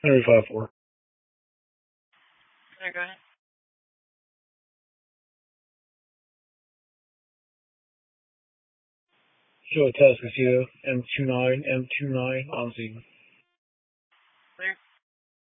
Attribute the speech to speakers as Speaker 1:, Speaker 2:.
Speaker 1: 105.4.
Speaker 2: There, go ahead.
Speaker 1: Show a test, Castillo. M29 on scene.